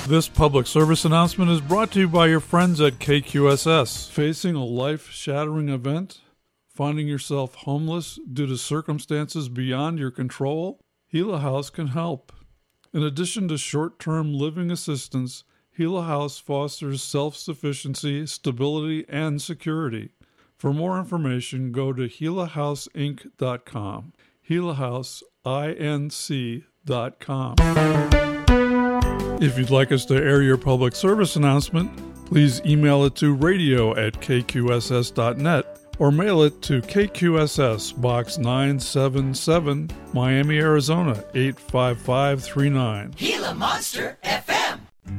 This public service announcement is brought to you by your friends at KQSS. Facing a life-shattering event? Finding yourself homeless due to circumstances beyond your control? Gila House can help. In addition to short-term living assistance, Gila House fosters self-sufficiency, stability, and security. For more information, go to GilaHouseInc.com. GilaHouseInc.com. If you'd like us to air your public service announcement, please email it to radio@kqss.net or mail it to KQSS, Box 977, Miami, Arizona, 85539. Gila Monster FM.